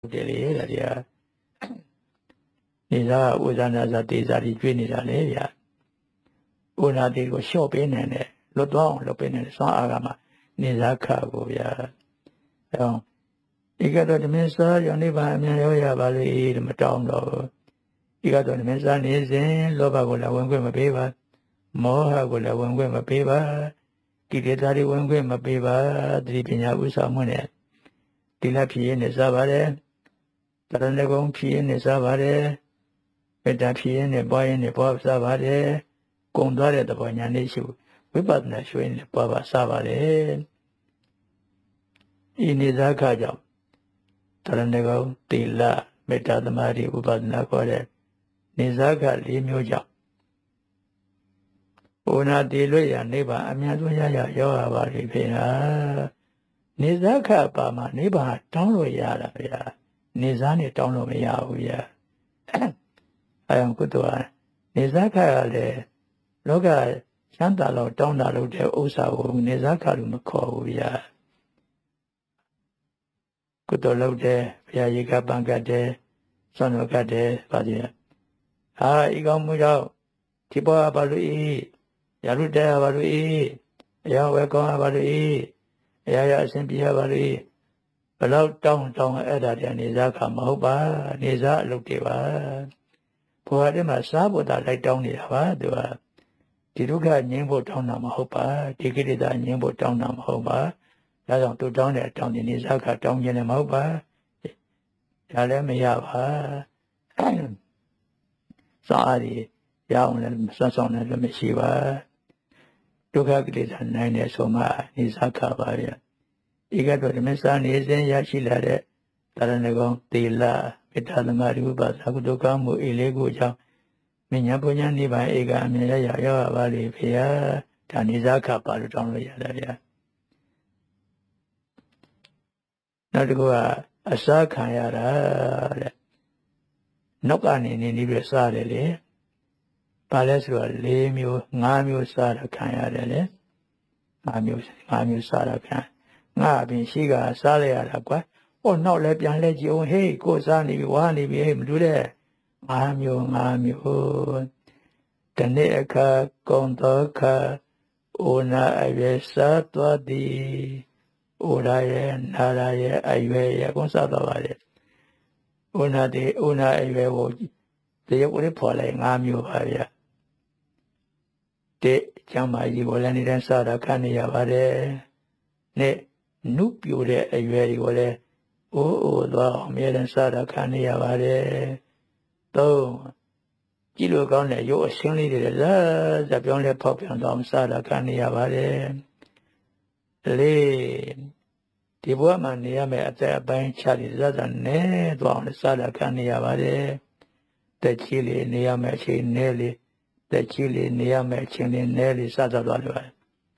တယ်လေဒါတွေကနေစားဥဇာနာဇာတေဇာတွေကျွေးနေတာလေဗျာဥနာတေကိုလျှော့ပေးနေတယ်လွတ်သွားအောင်လုပ်ပေးနေတယ်စွမ်းအားကမှနေစားခကိုဗျာအဲတော့ဒီကတော့ဓမင်းစားရောနိဗ္ဗာန်အမြန်ရောက်ရပါလေမတောင်းတော့ဒီကတော့ဓမင်းစားနေစဉ်လောဘကိုလည်းဝင်ခွင့်မပေးပါမောဟကိုလည်းဝင်ခွင့်မပေးပါကိလေသာတွေဝင်ခွင့်မပေးပါသတိပညာဥစ္စာမှုနဲ့ဒီလက်ဖြစ်ရနေစားပါတယ်တရဏဂုံဖြစ်ရနေစားပါတယ်မေတ္တာဖြစ်ရနေပွားရနေပွားစားပါတယ်ကုံသွားတဲ့သဘောညာနေရှိဝိပဿနာရှုရနေပွားပါစားပါတယ်ဤနေစားခကြောင့်တရဏဂုံသီလမေတ္တာသမာဓိဥပဒနာခေါ်တဲ့နေစားခ၄မျိုးကြောင့်ဘုနာတည်လွတ်ရနိဗ္ဗာန်အမြန်ဆုံးရောက်ရပါလိမ့်ဖေဟာနေစားခပါမှာနိဗ္ဗာန်တောင်းလို့ရတာဗျာနေစားနဲ့တောင်းလို့မရဘူးဗျာအဲဒါကုသိုလ်နေစားခကလည်းလောကချမ်းသာလို့တောင်းတာလို့တဲ့ဥစ္စာကိုနေစားခလို့မခေါ်ဘူးဗျာကုသိုလ်လုပ်တယ်ဘုရားရေကပံကတ်တယ်ဆွမ်းတော်ကတ်တယ်ဗာဒီဟာဤကောင်းမှုကြောင့်ဒီပေါ်ပါလို့ဤရလူတဲပါလို့ဤအရာဝဲကောင်းပါလို့ဤအရာရအစဉ်ပြေပါလို့ဤဘလောက်တောင်းအဲ့ဒါတည်းနေစားခမဟုတ်ပါနေစားအလုပ်တွေပါဘုရားတည်းမှာစားဖို့တာလိုက်တောင်းနေတာပါသူကဒီဒုက္ခငြိမ်းဖို့တောင်းတာမဟုတ်ပါဒီကိလေသာငြိမ်းဖို့တောင်းတာမဟုတ်ပါဒါကြောင့်သူတောင်းတဲ့အတောင်းနေစားခတောင်းခြင်းလည်းမဟုတ်ပါဒါလည်းမရပါစားရည်ရအောင်လည်းစွမ်းဆောင်လည်းမရှိပါဒုက္ခကိလေသာနိုင်တဲ့ဆိုမှနေစားခပါဗျာဤကတော့ဓမ္မစာနေစဉ်ရရှိလာတဲ့တရဏဂုံသီလမေတ္တာသမာဓိဥပဒကုသိုလ်ကောင်းမှုဤလေးခုကြောင့်မဉ္ဇဉ်ပညာနိဗ္ဗာန်ဧကအမြဲရောက်ပါလိမ့်ဖေဟာဒါနေစားခပါလို့တောင်းလို့ရတာဗျာနောက်တစ်ခုကအစားခံရတာတဲ့နောက်ကနေနေပြီးစားတယ်လေဘာလဲဆိုတော့၄မျိုး၅မျိုးစားတာခံရတယ်လေ၅မျိုးစားတာခံငါအပြင်ရှိကစားလိုက်ရတာကွာဟောနောက်လဲပြန်လဲကြည့်အောင်ဟေးကိုစားနေပြီဝါနေပြီဟေးမတူတဲ့၅မျိုးတနေ့အခါကုံတော်ခါအိုနာအရွယ်စားသွားသည်အိုရာရဲ့နာရာရဲ့အရွယ်ရဲ့ကုန်းစားသွားပါလေအိုနာအရွယ်ကိုတရုပ်လေးဖော်လိုက်၅မျိုးပါဗျာတဲ့ကျမ်းမာကြီးကိုလည်းနေတဲ့စားတာခံနေရပါတယ်နဲ့နုပြိုတဲ့အရွယ်တွေကိုလည်းအိုးသွားအောင်အမြဲတမ်းစားတာခံနေရပါတယ်၃ကြည့်လို့ကောင်းတဲ့ရုပ်အရှင်းလေးတွေဇပြောင်းလဲဖောက်ပြန်သွားအောင်စားတာခံနေရပါတယ်၄ဒီဘဝမှာနေရမယ့်အသက်အပိုင်းခြားတွေဇနဲသွားအောင်စားတာခံနေရပါတယ်တက်ချီလေးနေရမယ့်အချိန်နဲလေးတက်ချီလေးနေရမယ့်အချိန်လေးနဲလေးစားသွားလို့ပါတယ်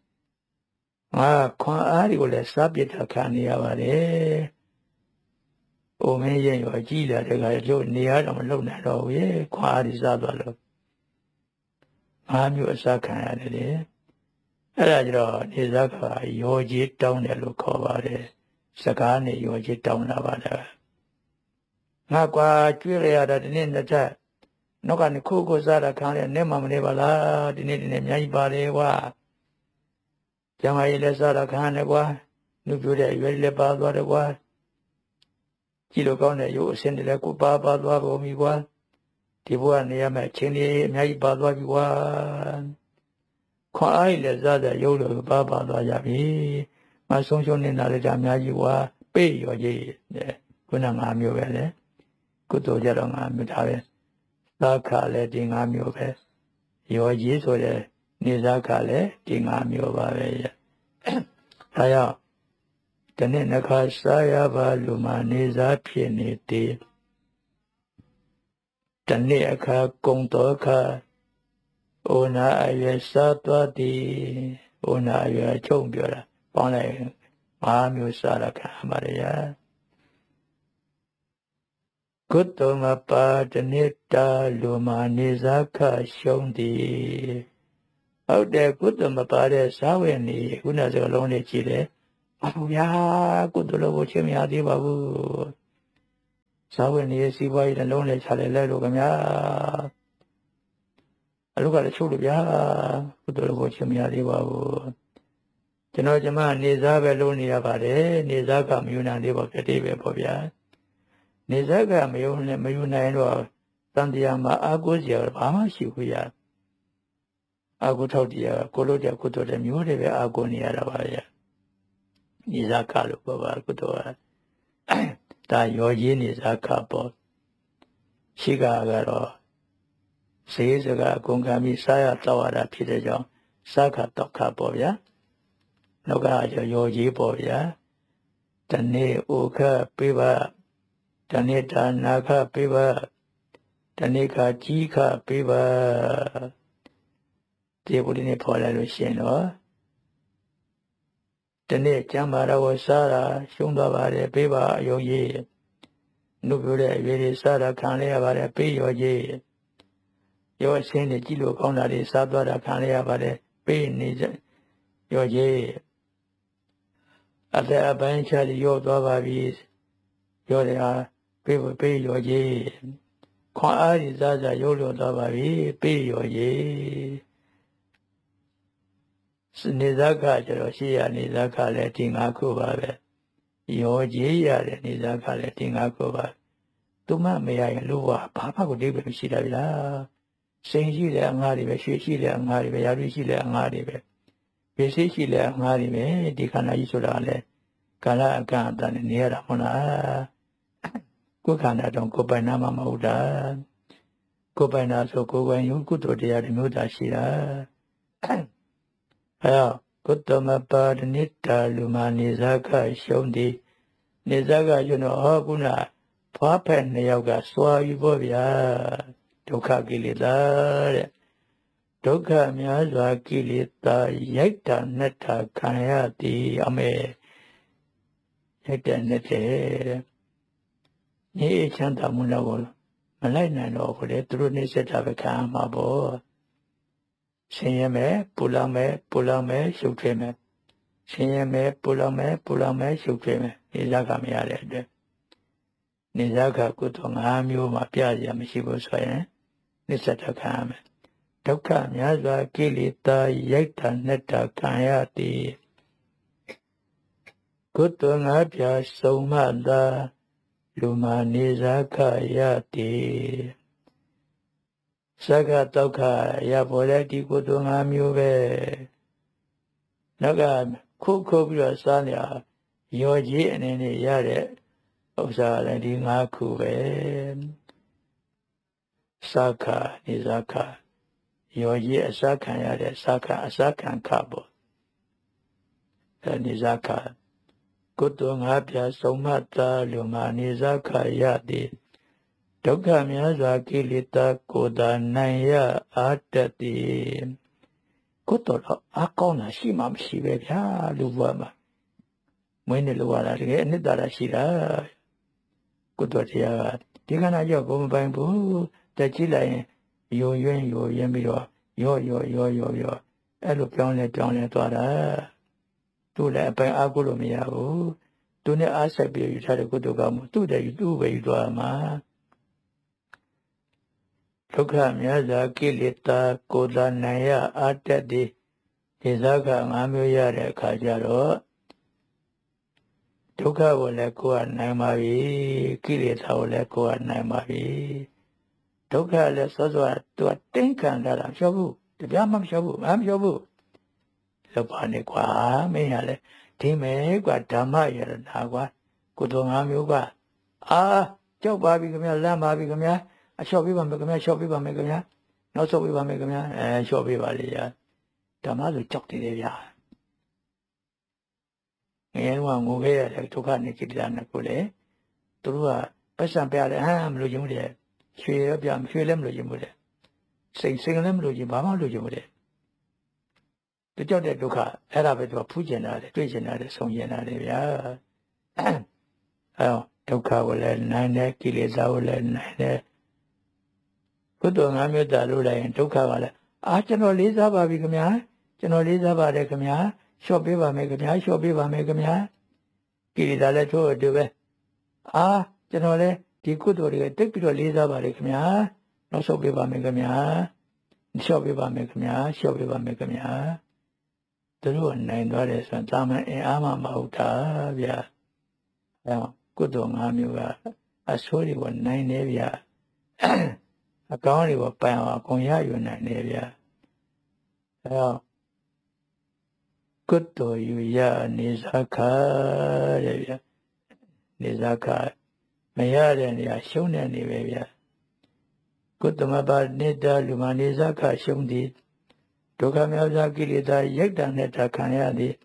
ခွန်အားတွေကိုလည်းစားပြစ်တာခံနေရပါတယ်အိုမင်းရဲ့ရောကြည်လာတဲ့ခါကျို့နေရတော့မလုံနိုင်တော့ဘူးရေခွန်အားတွေစားသွားလို့၅မျိုးအစားခံရတယ်လေအဲ့ဒါကြတော့နေစားခါရောကြီးတောင်းတယ်လို့ခေါ်ပါတယ်စကားနဲ့ရောကြီးတောင်းတာပါလားငါကွာကျွေးရတာဒီနေ့နှစ်ချက်နောက်ကနေခိုးစားတာခံရနဲ့မှမနေပါလားဒီနေ့အများကြီးပါလေကွာကျမကြီးလည်းစားတာခံရတယ်ကွာနှုတ်ပြတဲ့ရွယ်လည်းပါသွားတယ်ကွာကြည့်လို့ကောင်းတဲ့ရုပ်အစင်းတွေလည်းကိုပါသွားပုံပြီကွာဒီဘဝနေရမယ့်အချိန်လေးအများကြီးပါသွားပြီကွာခွန်အားကြီးလည်းစားတဲ့ရုပ်လိုပါသွားကြပြီမဆုံးရှုံးနေတာလည်းအများကြီးကွာပေးရောကြီးခုန၅မျိုးပဲလေကုသိုလ်ကြတော့၅မျိုးဒါပဲသာခလည်းဒီ၅မျိုးပဲရောကြီးဆိုတဲ့နေစားခလည်းဒီ၅မျိုးပါပဲဒါကြောင့်တနေ့နှခါစားရပါလူမှနေစားဖြစ်နေသည်တနေ့အခါကုံတော်ခါအိုနာအရွယ်စားသွားသည်အိုနာအရွယ်ချုံပြောတာပေါင်းလိုက်၅မျိုးစားရခံပါရကုသိုလ်မပါတနေ့တာလူမှနေစားခရှုံးသည်ဟုတ်တယ်ကုသိုလ်မပါတဲ့စားဝင်နေခုနစကလုံးလေးကြည့်တယ်အဘုရားကုသိုလ်လို့ချင်းမရသေးပါဘူးစာဝင်နေစီးပွားရေးလုံးနဲ့ချလဲလဲလို့ခင်ဗျာအလုပ်ကလည်းချုပ်လို့ဗျာကုသိုလ်ကိုချင်မရသေးပါဘူးကျွန်တော်ကျမနေစားပဲလုပ်နေရပါတယ်နေစားကမယူနိုင်သေးပါဖြစ်သေးပဲပေါ့ဗျာနေစားကမယူနိုင်တော့တန်တရားမှာအာကိုစရာဘာမှရှိဘူးဗျာအာကိုထောက်တရားကိုလို့တဲ့ကုသိုလ်တဲ့မျိုးတွေပဲအာကိုနေရတာပါဗျာနေစားကလို့ပေါ့ပါကုသိုလ်ကဒါရောကြီးနေစားကပေါ့ရှိကတော့စေစကအကုန်ခံပြီးစားရတောက်ရတာဖြစ်တဲ့ကြောင့်စားခတောက်ခပေါ့ဗျာနောက်ကရောကြီးပေါ့ဗျာတနေ့ဥခပေးပါတနေ့ဒါနာခပေးပါတနေ့ခကြီးခပေးပါဒီဘုရင်နဲ့ဖော်လိုက်လို့ရှိရင်တော့တနေ့ကျမ်းမာတော်စားတာရှုံးသွားပါတယ်ပေးပါအယုံကြီးနှုတ်ပြတဲ့အရွေတွေစားတာခံရပါတယ်ပေးရောကြီးရောအချင်းတွေကြည့်လို့ကောင်းတာတွေစားသွားတာခံရပါတယ်ပေးနေရောကြီးအသက်အပိုင်းခြားရောသွားပါပြီရောတယ်ဟာပေးရောကြီးခွန်အားကြီးစားစားရုပ်လို့သွားပါပြီပေးရောကြီးနေစားခကျတော့ရှိရနေစားခလည်းဒီ၅ခုပါပဲရောကြီးရတယ်နေစားခလည်းဒီ၅ခုပါသူမမရရင်လို့ဘာမှကိုဒီပဲမရှိတာဗျာစိန်ရှိတဲ့အငှားတွေပဲရွှေရှိတဲ့အငှားတွေပဲရာထူးရှိတဲ့အငှားတွေပဲပစ္စည်းရှိတဲ့အငှားတွေပဲဒီခန္ဓာကြီးဆိုတာလည်းကာလအကန့်အသတ်နဲ့နေရတာမဟုတ်လားကိုယ်ခန္ဓာတော့ကိုယ်ပိုင်နာမှမဟုတ်တာကိုယ်ပိုင်နာဆိုကိုယ်ပိုင်ရုပ်ကုသိုလ်တရားတွေမျိုးသာရှိတာကုတ္တမပါဒနိတာလူမနေဇာကရှုံးသည်နေဇာကကျွန်တော်ဟောခုနဖွားဖက်နှစ်ယောက်ကစွာယူဖို့ဗျာဒုက္ခကိလေသာတဲ့ဒုက္ခများစွာကိလေသာရိုက်တာနဲ့တာခံရသည်အမေရိုက်တဲ့နဲ့တဲ့ညီအချမ်းသာမှုတော့မလိုက်နိုင်တော့ဘူးလေသူတို့နေစက်တာပဲခံမှာပေါ့ဆင်းရဲမယ်ပူလောင်မယ်ရှုပ်ထွေးမယ်ဆင်းရဲမယ်ပူလောင်မယ်ရှုပ်ထွေးမယ်နေစားကမရတဲ့အတွက်နေစားကကုသိုလ်၅မျိုးမှာပြရမရှိဘူးဆိုရင်နေစက်တာခံရမယ်ဒုက္ခများစွာကိလေသာရိုက်တာနဲ့တာခံရသည်ကုသိုလ်၅ပြားစုံမှသာလူမာနေစားခရသည်စက္ကတောက္ခရပေါ်တဲ့ဒီကုသိုလ်၅မျိုးပဲနောက်ကခုပြီးတော့စားနေရောကြီးအနေနဲ့ရတဲ့ဥစ္စာလည်းဒီ၅ခုပဲစက္ခနေစားခရောကြီးအစခံရတဲ့စက္ခအစခံခပေါ့နေစားခကုသိုလ်၅ပြားစုံမှသာလူမာနေစားခရသည်ဒုက္ခများစွာကိလေသာကိုယ်သာနိုင်ရအားတတ်သည်ကုသိုလ်တော့အကောင်းတာရှိမှမရှိပဲဗျာလူဘဝမှာမွေးနေလို့ရတာတကယ်အနှစ်သာရရှိတာကုသိုလ်တရားကဒီခန္ဓာကြောင့်ကိုမပိုင်ဘူးတက်ကြည့်လိုက်ရင်ယိုယွင်းပြီးတော့ရောအဲ့လိုပြောင်းလဲသွားတာသူ့လည်းအပိုင်အားကိုလို့မရဘူးသူနဲ့အားဆက်ပြီးယူထားတဲ့ကုသိုလ်ကမှသူ့တည်းသူ့ပဲယူသွားမှာဒုက္ခများစွာကိလေသာကိုယ်သာနိုင်ရအားတတ်သည်ဒီဇာက၅မျိုးရတဲ့အခါကျတော့ဒုက္ခကိုလည်းကိုယ်ကနိုင်ပါပြီကိလေသာကိုလည်းကိုယ်ကနိုင်ပါပြီဒုက္ခလည်းစောစောသူကတင်းခံတာမပြောဘူးတပြားမှမပြောဘူးလောက်ပါနဲ့ကွာမင်းရလေဒီမဲ့ကွာဓမ္မရတနာကွာကုသိုလ်၅မျိုးကကြောက်ပါပြီခင်ဗျာလမ်းပါပြီခင်ဗျာအလျှော့ပေးပါမယ်ခင်ဗျာလျှော့ပေးပါမယ်ခင်ဗျာနောက်ဆုတ်ပေးပါမယ်ခင်ဗျာလျှော့ပေးပါလေဗျာဓမ္မဆိုကြောက်တယ်လေဗျာငယ်တော့ငိုခဲ့ရတဲ့ဒုက္ခနဲ့ကိလေသာနဲ့ကိုလေသူတို့ကပတ်စံပြတယ်မလို့ခြင်းတဲ့ရွှေရပြရွှေလည်းမလို့ခြင်းဘူးတဲ့စိတ်လည်းမလို့ခြင်းဘာမှမလို့ခြင်းဘူးတဲ့သူကြောက်တဲ့ဒုက္ခအဲ့ဒါပဲသူကဖူးကျင်တာလေတွေ့ကျင်တာလေဆုံးကျင်တာလေဗျာဒုက္ခကိုလည်းနိုင်တယ်ကိလေသာကိုလည်းနိုင်တယ်ကုသိုလ်၅မျိုးသာလို့လိုက်ရင်ဒုက္ခကလည်းကျွန်တော်လေးစားပါပြီခင်ဗျာကျွန်တော်လေးစားပါတယ်ခင်ဗျာလျှော့ပေးပါမယ်ခင်ဗျာလျှော့ပေးပါမယ်ခင်ဗျာကိလေသာလည်းထို့အတူပဲကျွန်တော်လည်းဒီကုသိုလ်တွေကတိတ်ပြီးတော့လေးစားပါလေခင်ဗျာနောက်ဆုံးပြပါမယ်ခင်ဗျာလျှော့ပြပါမယ်ခင်ဗျာလျှော့ပြပါမယ်ခင်ဗျာသူတို့နိုင်သွားတယ်ဆိုရင်တာမန်အင်အားမှမဟုတ်တာဗျာအဲကုသိုလ်၅မျိုးကအဆိုးတွေကိုနိုင်နေဗျာအကောင်းတွေကိုပန်အောင်အကုန်ရယူနိုင်နေဗျာအဲကုသိုလ်ယူရနေစားခါတဲ့ဗျာနေစားခါမရတဲ့နေရာရှုံးတဲ့နေပဲဗျာကုသမဘာနေတာလူမနေစားခါရှုံးသည်ဒုက္ခမြောက်စားကိလေသာရိုက်တံနဲ့တာခံရသည်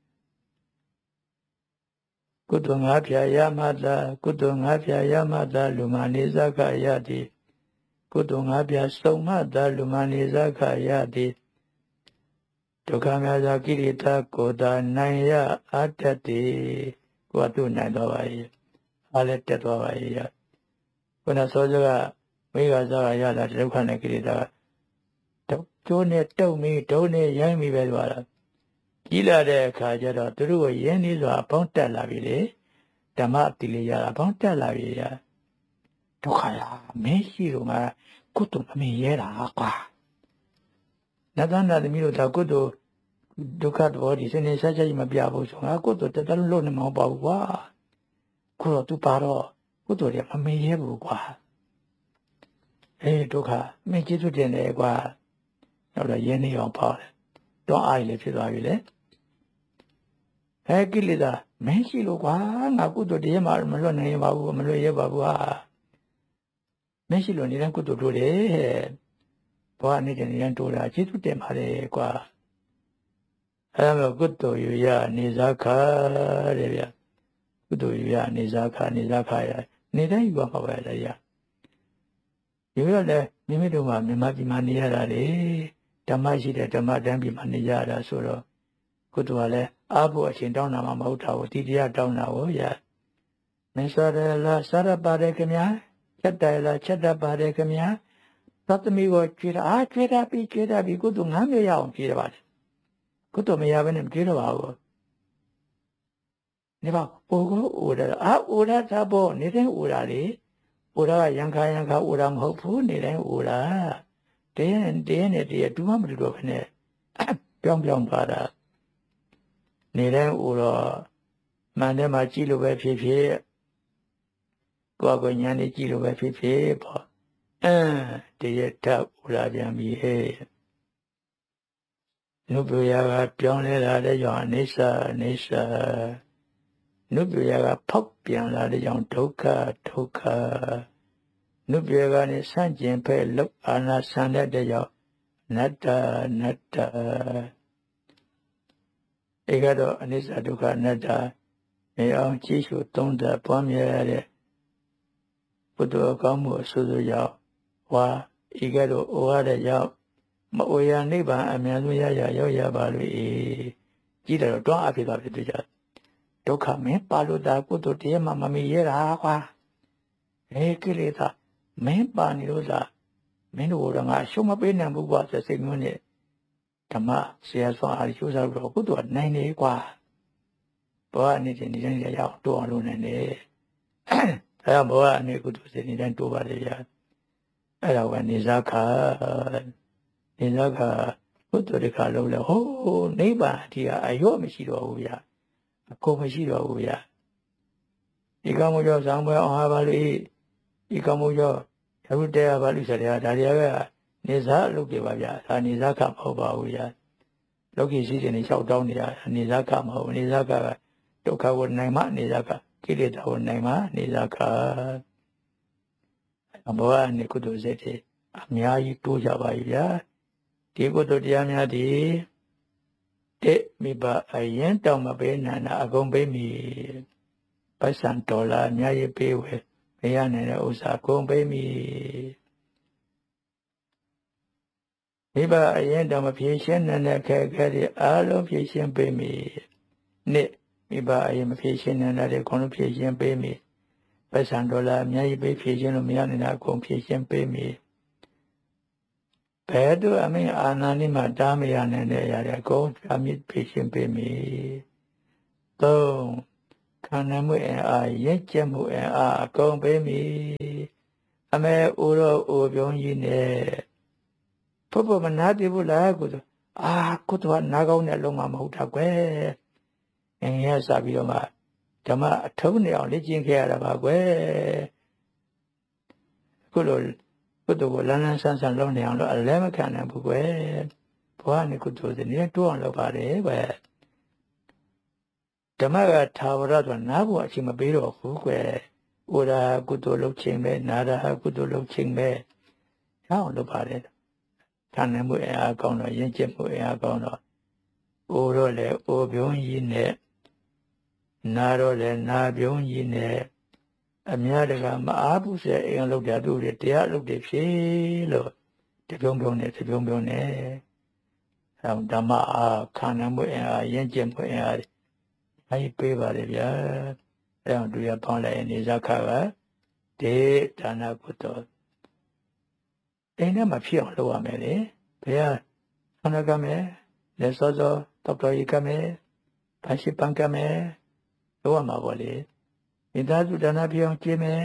ကုသိုလ်၅ဖြာရမှသာကုသိုလ်၅ဖြာရမှသာလူမနေစားခါရသည်ကုသိုလ်၅ဖြာစုံမှသာလူမနေစားခါရသည်ဒုက္ခမြောက်စားကိလေသာကိုသာနိုင်ရအတ္တတိကိုယ်သူနိုင်တော့ပါရဲ့အားလည်းတက်သွားပါရဲ့ခုနစောစောကမိဂါစားရတာဒုက္ခနဲ့ကိလေသာကျိုးနဲ့တုံမိဒုံနဲ့ရိုင်းမိပဲသွားတာကြီးလာတဲ့အခါကျတော့သူတို့ကိုရင်းနှီးစွာအပေါင်းတက်လာပြီလေဓမ္မတိလေရအပေါင်းတက်လာပြီရဒုက္ခလားမင်းရှိတော့ငါကုသိုလ်မမင်းရဲတာကွာနတ်သားသမီးတို့ဒါကုသိုလ်ဒုက္ခသဘောဒီစနေဆက်ချက်မပြဘူးဆိုငါကုသိုလ်တက်တလုံးလုံးနေမဟုတ်ပါဘူးကွာခုတော့သူပါတော့ကုသိုလ်တွေမမင်းရဲဘူးကွာဒုက္ခမင်းကျေးဇူးတင်တယ်ကွာတော့ရင်းနေအောင်ပေါ့တော့အားလည်းဖြစ်သွားပြီလေကိလေသာမင်းရှိလို့ကွာငါကုသိုလ်တရားမှမလွတ်နိုင်ပါဘူးမလွတ်ရပါဘူးဟာမင်းရှိလို့နေတဲ့ကုသိုလ်တို့တယ်ဘောနေတဲ့နေရင်တို့တာကျေးဇူးတင်ပါတယ်ကွာအဲဒါကုသိုလ်ယူရနေစားခါတဲ့ဗျကုသိုလ်ယူရနေစားခါရနေတိုင်းယူပါပါလေရယူရလဲမိမိတို့မှာမြန်မာပြည်မှာနေရတာလေဓမ္မရှိတဲ့ဓမ္မတန်းပြည်မှာနေရတာဆိုတော့ကုသိုလ်ကလည်းအားဖို့အချိန်တောင်းတာမှမဟုတ်တာကိုတိတရားတောင်းတာကိုရမင်းစားရလားစားရပါတယ်ခင်ဗျာချက်တယ်လားချက်တတ်ပါတယ်ခင်ဗျာသတ္တမီကိုကြွေးတာကြွေးတာပြီးကုသိုလ်၅မျိုးရအောင်ကြွေးရပါတယ်ကုသိုလ်မရဘဲနဲ့မကြွေးတော့ပါဘူးနေပါအိုကိုအိုတာအိုတာသာပေါ့နေတဲ့အိုတာလေအိုတာကရံခါအိုတာမဟုတ်ဘူးနေတိုင်းအိုတာတရားနဲ့တရားတူမှမတူတော့ဘဲနဲ့ပြောင်းသွားတာနေတိုင်းအိုတော့မှန်တယ်မှာကြည့်လို့ပဲဖြစ်ကိုယ့်ကိုညာနေကြည့်လို့ပဲဖြစ်ပေါ့တရားထပ်အိုလာပြန်ပြီဟဲ့နုပ္ပယကပြောင်းလဲလာတဲ့ကြောင့်အနိစ္စနုပ္ပယကဖောက်ပြန်လာတဲ့ကြောင့်ဒုက္ခနုပ္ပယကနေဆန့်ကျင်ဖက်လောက်အာနာဆန်တဲ့ကြောင့်နတ္တဧကတော့အနိစ္စဒုက္ခအနတ္တမြေအောင်ကြည့်ရှုသုံးသပ်ပွားများရတဲ့ဘုဒ္ဓကောင်းမှုအဆိုးဆိုကြောင့်ဝါဧကတော့ဩရတဲ့ကြောင့်မအိုရနိဗ္ဗာန်အမြန်ဆုံးရောက်ရပါလို့ကြည့်တယ်တော့တွန်းအဖြစ်သွားဖြစ်ကြဒုက္ခမင်းပါလို့တာကုသိုလ်တရားမှမမီရတာကွာကိလေသာမင်းပါနေလို့လားမင်းတို့ကငါရှုံးမပေးနိုင်ဘူးကွာဆိုစိတ်မျိုးနဲ့ဓမ္မဆရာဆောင်အားကျိုးစားလို့ကုသိုလ်ကနိုင်နေကွာဘောအနေနဲ့နေရအောင်တိုးအောင်လုပ်နိုင်တယ်အဲဒါဘောအနေကုသိုလ်စိတ်နေတိုင်းတိုးပါလေရအဲ့ဒါကနေစားခါကုသိုလ်တခါလုံးလဲဟိုးနိဗ္ဗာန်အထိကအရော့မရှိတော့ဘူးဗျာအကုန်မရှိတော့ဘူးဗျာဒီကောင်မျိုးကြောင့်ဇံပွဲအောင်ဟာပါလို့ဒီကောင်မျိုးကြောင့်ရုပ်တရားပါလို့ဆိုတဲ့ဒါတွေကနေစားအလုပ်တွေပါဗျာဒါနေစားခမဟုတ်ပါဘူးဗျာလောကီရှိတဲ့နေလျှောက်တောင်းနေတာနေစားခမဟုတ်နေစားခကဒုက္ခကိုနိုင်မှနေစားခကိလေသာကိုနိုင်မှနေစားခဘောအနေကုသိုလ်စိတ်တွေအများကြီးတိုးကြပါဗျာဒီကုသိုလ်တရားများသည်မိဘအရင်တောင်မပေးနိုင်တာအကုန်ပေးမိပတ်စံဒေါ်လာအများကြီးပေးဝယ်မရနိုင်တဲ့ဥစ္စာအကုန်ပေးမိမိဘအရင်တောင်မဖြေရှင်းနိုင်တဲ့ခက်ခဲတွေအားလုံးဖြေရှင်းပေးမိမိဘအရင်မဖြေရှင်းနိုင်တဲ့ခေါင်းလုံးဖြေရှင်းပေးမိပတ်စံဒေါ်လာအများကြီးပေးဖြေရှင်းလို့မရနိုင်တာအကုန်ဖြေရှင်းပေးမိဘယ်သူအမင်းအာနာနိမှာတားမရနိုင်တဲ့အရာတွေအကုန်အမြင့်ဖြေရှင်းပေးမိသုံးခံနိုင်မှုအားရင့်ကျက်မှုအားအကုန်ပေးမိအမေဦးတော်ဦးပြုံးကြီးနဲ့ဖို့မနာတည်ဘူးလားကိုကုသိုလ်ကနားကောင်းတဲ့လုံးမမဟုတ်တာကွယ်ငယ်ငယ်စပြီးတော့မှဓမ္မအထုံးနေအောင်လေ့ကျင့်ခဲ့ရတာပါကွယ်ခုလိုကုသိုလ်ကိုလန်းလန်းဆန်းဆန်းလုပ်နေအောင်လို့အလဲမခံနိုင်ဘူးကွယ်ဘဝနဲ့ကုသိုလ်တွေနည်းတိုးအောင်လုပ်ပါတယ်ကွယ်ဓမ္မကသာဝရဆိုနားဖို့အချိန်မပေးတော့ဘူးကွယ်ဥရာကုသိုလ်လုပ်ခြင်းပဲနာရာကုသိုလ်လုပ်ခြင်းပဲရအောင်လုပ်ပါတယ်ခံနိုင်မှုအားကောင်းတော့ရင့်ကျက်မှုအားကောင်းတော့အိုတော့လေအိုပြုံးကြီးနဲ့နာတော့လေနာပြုံးကြီးနဲ့အများတကမအားဘူးစေအင်လုပ်ကြသူတွေတရားလုပ်တယ်ဖြေလို့တပြုံးပြုံးနဲ့တပြုံးပြုံးနဲ့ဓမ္မအားခံနိုင်မှုအားရင့်ကျက်မှုအားအဲ့ပေးပါလေဗျာအဲ့အောင်သူရပေါင်းလိုက်နေဇခကဒေဒါနကုသိုလ်အိမ်ထဲမှာဖြစ်အောင်လုပ်ရမယ်လေဘယ်ဟာဆန္ဒကမယ်လက်စောစောတောက်တော်ရီကမယ်ဘာရှိပန်းကမယ်လုပ်ရမှာပေါ့လေမိသားစုဒါနဖြစ်အောင်ကျင့်မယ်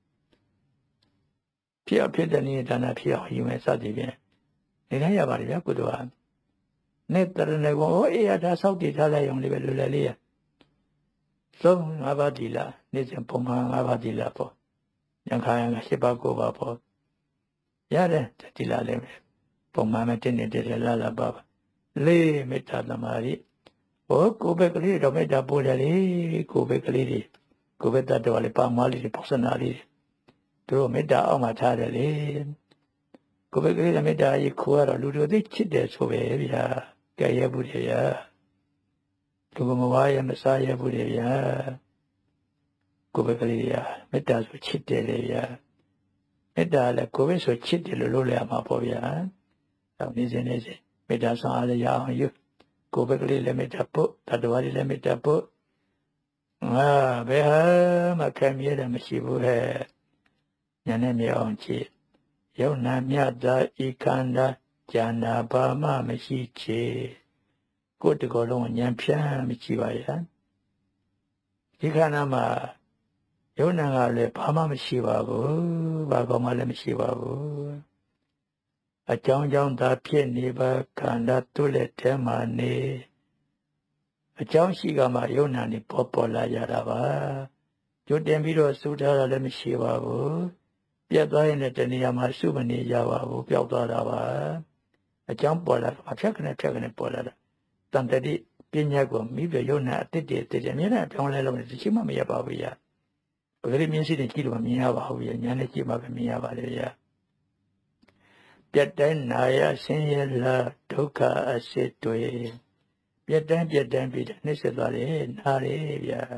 ဖြစ်တဲ့နေ့ဒါနဖြစ်အောင်ယူမယ်စသည်ဖြင့်နေတိုင်းရပါလေဗျာကုသိုလ်ဟာနဲ့တရဏဂောအေးရဒါစောက်တည်ထားလိုက်အောင်လေပဲလွယ်လွယ်လေးရသုံး၅ပါးဒီလာနေ့စဉ်ပုံမှန်၅ပါးဒီလာပေါ့ဉာဏ်ခါရက၈ပါး9ပါးပေါ့ရတယ်ဒီလာလည်းပုံမှန်မဲ့တင်းနေတဲ့လာပါလေးမေတ္တာသမာဓိကိုယ်ပဲကလေးတော့မေတ္တာပို့တယ်လေကိုယ်ပဲကလေးတွေကိုယ်ပဲတတ်တော်လေးပါမလေးပုစနာလေးတို့မေတ္တာအောက်မှာထားတယ်လေကိုယ်ပဲကလေးမေတ္တာကြီးခိုးရတော့လူတို့သိချစ်တယ်ဆိုပဲဗျာကြရဘူးတယ်ဗျာလူကမဝါရမစားရဘူးလေဗျာကိုယ်ပဲကလေးဗျာမေတ္တာဆိုချစ်တယ်လေဗျာမေတ္တာလည်းကိုယ်ပဲဆိုချစ်တယ်လို့လုပ်ရမှာပေါ့ဗျာအဲနေစဉ်မေတ္တာဆောင်အားရအောင်ယူကိုယ်ပဲကလေးလည်းမေတ္တာပို့တတ္တဝါတွေလည်းမေတ္တာပို့ဘယ်ဟာမှခံမြဲတယ်မရှိဘူးဟဲ့ညာနဲ့မြေအောင်ချစ်ယုံနာမြတ်သာဤခန္ဓာဉာဏ်ဘာမှမရှိချေကိုယ်တကောလုံးဉာဏ်ဖြန်းမရှိပါရဲ့ဒီခန္ဓာမှာယုံနာကလည်းဘာမှမရှိပါဘူးဘာကောမှလည်းမရှိပါဘူးအကြောင်းကြောင့်သာဖြစ်နေပါခန္ဓာသူ့လက်ထဲမှာနေအကြောင်းရှိကမှယုံနာနေပေါ်လာရတာပါကြိုတင်ပြီးတော့စူထားတာလည်းမရှိပါဘူးပြတ်သွားရင်လည်းတဏှာမှာစုမနေရပါဘူးပျောက်သွားတာပါအကြောင်းပေါ်လာတာဖြတ်ကနေပေါ်လာတာတန်တတိပညာကိုမိဘယုံနာအတိတ်တည်းအများနဲ့ပြောင်းလဲလို့တချိမှမရပါဘူးရပဂရိမျက်စိနဲ့ကြည့်လို့မမြင်ရပါဘူးရညာနဲ့ကြည့်မှပဲမြင်ရပါလေရပြတ်တိုင်းနာရဆင်းရဲလာဒုက္ခအစစ်တွေပြတ်တိုင်းပြီးနှိစ္စသွားတယ်နားတယ်ဗျာ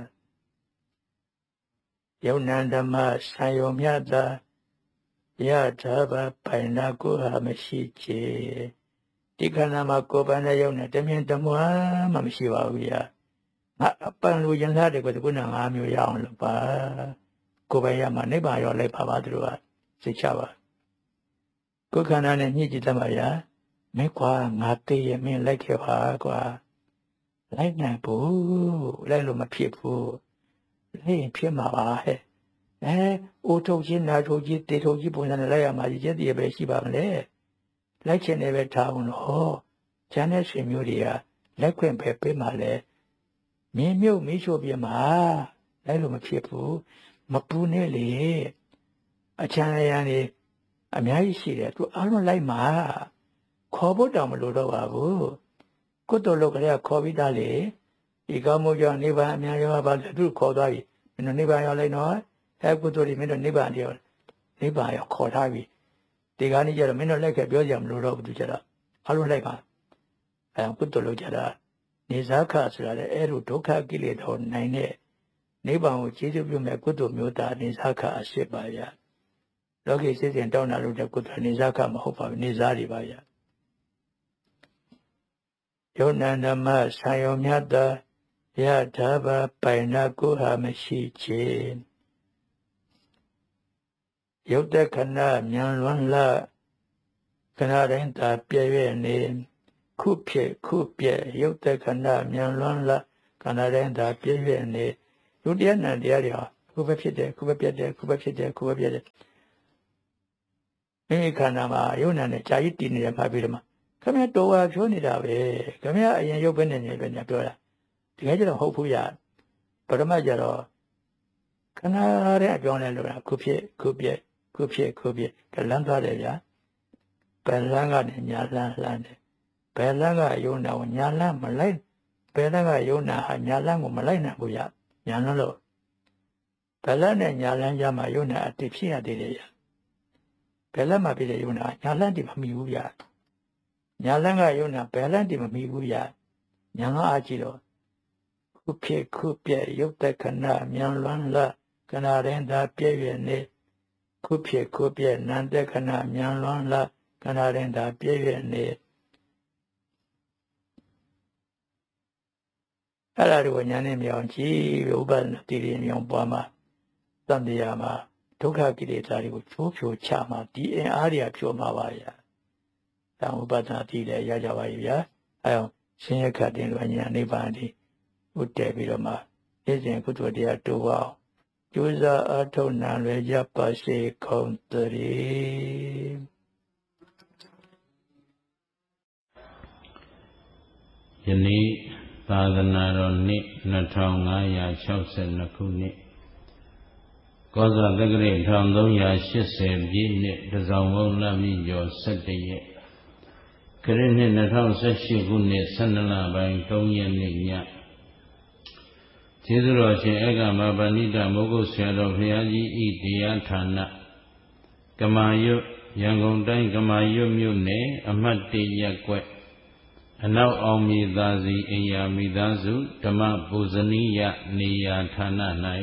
ယုံနာဓမ္မဆံယုံမြတ်သာယထာဘပိုင်နာကိုဟာမရှိချေဒီခန္ဓာမှာကိုယ်ပိုင်တဲ့ယုံနဲ့တမြင်တမွားမှမရှိပါဘူးဗျာငါအပန်လူရင်လာတဲ့ကွကုဏ၅မျိုးရအောင်လို့ပါကိုယ်ပိုင်ရမှာနိဗ္ဗာန်ရောက်လိုက်ပါသူတို့ကသိချပါကိုယ်ခန္ဓာနဲ့ညှိကြည့်တတ်ပါဗျာမင်းကွာငါသိရမင်းလိုက်ခဲ့ပါကွာလိုက်နိုင်ဘူးလိုက်လို့မဖြစ်ဘူးလိုက်ရင်ဖြစ်မှာပါဟဲ့အိုထုတ်ချင်းနာထုတ်ချင်းတေထုတ်ချင်းပုံစံနဲ့လိုက်ရမှာဒီချက်တည်းပဲရှိပါမလဲလိုက်ချင်တယ်ပဲထားအောင်လို့ကျန်တဲ့ရှင်မျိုးတွေကလက်ခွင့်ပဲပေးမှလဲမင်းမြုပ်မီးရှို့ပြမှာလိုက်လို့မဖြစ်ဘူးမပူနဲ့လေအချမ်းရံနေအများကြီးရှိတယ်သူအားလုံးလိုက်မှာခေါ်ဖို့တောင်မလိုတော့ပါဘူးကုသိုလ်လုပ်ကြရခေါ်ပြီးသားလေဒီကောင်းမှုကြောင့်နိဗ္ဗာန်အများရောပါသူခေါ်သွားပြီမင်းတို့နိဗ္ဗာန်ရောက်လိုက်တော့ကုသိုလ်တွေမင်းတို့နိဗ္ဗာန်ရောက်ခေါ်ထားပြီဒီကနေ့ကျတော့မင်းတို့လိုက်ခဲ့ပြောကြမလို့တော့ဘူးသူကျတော့အားလုံးလိုက်ပါကုသိုလ်လုပ်ကြတာနေဇာခဆိုတာလေအဲ့လိုဒုက္ခကိလေသာနိုင်တဲ့နိဗ္ဗာန်ကိုခြေစွပ်ပြုမဲ့ကုသိုလ်မျိုးသားနေဇာခအရှိပါဗျာလောကီစိတ်စဉ်တောင်းတာလို့တဲ့ကုသိုလ်နေဇာခမဟုတ်ပါဘူးနေဇာတွေပါဗျာယုံနာဓမ္မဆံယုံမြတ်သာယထာဘပိုင်နာကိုဟာမရှိချေယုတ်တခဏမြန်လွန်းလာခဏတိုင်းသာပြည့်ရဲ့နေခုဖြစ်ခုပြည့်ယုတ်တခဏမြန်လွန်းလာခဏတိုင်းသာပြည့်ရဲ့နေလူတရားနံတရားတွေဟာခုပဲဖြစ်တယ်ခုပဲပြတ်တယ်ခုပဲဖြစ်တယ်ခုပဲပြတ်တယ်မိမိခန္ဓာမှာယုံနာနဲ့ကြာကြီးတည်နေတယ်မှာပြီးတော့မှခမရတော်ဝါပြောနေတာပဲခမရအရင်ရုပ်ပဲနေနေပဲညာပြောတာတကယ်ကျတော့ဟုတ်ဘူးရပရမတ်ကျတော့ခဏတဲ့အပြောင်းလဲလို့ခုဖြစ်ခုပြက်ခုဖြစ်ခုပြက်ကလန်းသွားတယ်ဗျာဘယ်လန်းကနေညာလန်းလှမ်းတယ်ဘယ်လန်းကယုံနာကိုညာလန်းမလိုက်ဘယ်လန်းကယုံနာဟာညာလန်းကိုမလိုက်နိုင်ဘူးရညာလန်းလို့ဘယ်လန်းနဲ့ညာလန်းကြမှာယုံနာအတိဖြစ်ရသေးတယ်ရဘယ်လန်းမှာဖြစ်တဲ့ယုံနာညာလန်းတိမမီဘူးရညာလန်းကယုံနာဘယ်လန်းတိမမီဘူးရညာကအားကြည့်တော့ခုဖြစ်ခုပြက်ရုပ်တက္ခဏမြန်လွန်းလခဏရင်သာပြည့်ရနေခုဖြစ်ခုပြက်နံတက္ခဏမြန်လွန်းလခဏရင်သာပြည့်ရနေအဲ့ဒါကိုညာနဲ့မြောင်ကြည့်ဥပဒနာတိရိမြောင်ပွားမှာသံတရားမှာဒုက္ခကိလေသာတွေကိုချိုးဖြိုချမှာဒီအင်အားတွေကဖြိုမှာပါဗျာ။ဒါဥပဒနာတိလည်းရကြပါပြီဗျာ။အဲအောင်ရှင်ရခတ်တင်လို့ညာနိဗ္ဗာန်ဒီဥတည်ပြီးတော့မှဣဇင်ကုသိုလ်တရားတိုးအောင်ကျိုးစားအထောက်နာလွယ်ကြပါစေကုန်သတည်းယနေ့သာသနာတော်နှစ်2562ခုနှစ်ကောဇာတက္ကရာ1380ပြည့်နှစ်တစောင်းဝုံလမြင့်ကျော်17ရက်ခရစ်နှစ်2018ခုနှစ်12လပိုင်း3ရက်နေ့ညကျေးဇူးတော်ရှင်ဧကမပဏိတမိုးကုတ်ဆရာတော်ဘုရားကြီးဤတရားဌာနကမာရွတ်ရန်ကုန်တိုင်းကမာရွတ်မြို့နယ်အမှတ်1ရပ်ကွက်အနောက်အောင်မြေသာစီအိယာမိသားစုဓမ္မပူဇနီယနေရာဌာန၌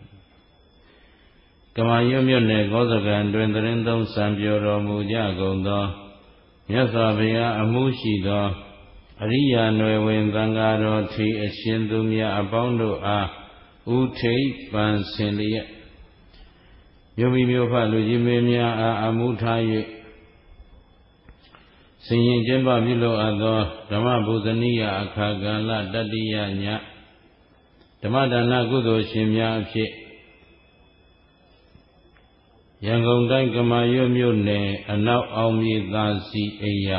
ကမာရွတ်မြို့နယ်ကောဇကံတွင်သတင်းသုံးစံပြောတော်မူကြကုန်သောမြတ်စွာဘုရားအမှုရှိသောအရိယာနွယ်ဝင်သံဃာတော်ထီအရှင်သူမြတ်အပေါင်းတို့အားဥထိပ်ပန်ဆင်လျက်မြို့မိမြို့ဖလူကြီးမင်းများအားအမှုထား၍ဆင်ရင်ကျင်းပပြုလုပ်အပ်သောဓမ္မပူဇနီယအခါကာလတတိယညဓမ္မဒါနကုသိုလ်ရှင်များအဖြစ်ရန်ကုန်တိုင်းကမာရွတ်မြို့နယ်အနောက်အောင်မြေသာစီအိယာ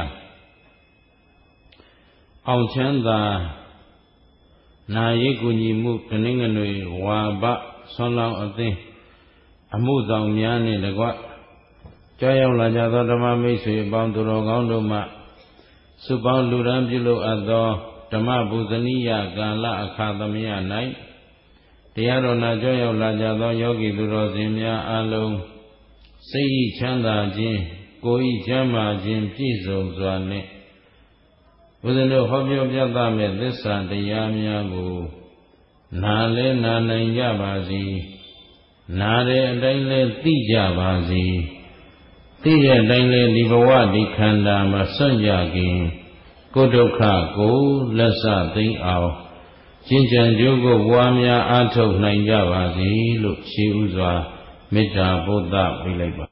အောင်ချမ်းသာနာရေးကူညီမှုတနင်္ဂနွေဝါဘဆွမ်းလောင်းအသင်းအမှုဆောင်များနှင့်တကွကြောက်ရောက်လာကြသောဓမ္မမိတ်ဆွေအပေါင်းသူတော်ကောင်းတို့မှစုပေါင်းလူရန်ပြုလုပ်အပ်သောဓမ္မပူဇနီယကာလအခါသမယ၌တရားတော်နာကြောက်ရောက်လာကြသောယောဂီသူတော်စင်များအားလုံးစိတ်ဤချမ်းသာခြင်းကိုယ်ဤချမ်းသာခြင်းပြည့်စုံစွာနှင့်ဘုရားတို့ဟောပြောပြသမဲ့သစ္စာတရားများကိုနာလဲနာနိုင်ကြပါစေနာတဲ့အတိုင်းလဲသိကြပါစေသိတဲ့အတိုင်းလဲဒီဘဝဒီခန္ဓာမှာစွန့်ကြခင်ကိုယ်ဒုက္ခကိုလက်စသိမ့်အောင်ကျင့်ကြံကြိုးကိုဝါများအားထုတ်နိုင်ကြပါစေလို့ရှေးဥစွာမေတ္တာပို့သပေးလိုက်ပါ